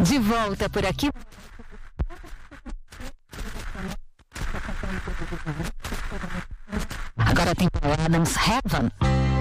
De volta por aqui. Agora tem Adam's Heaven.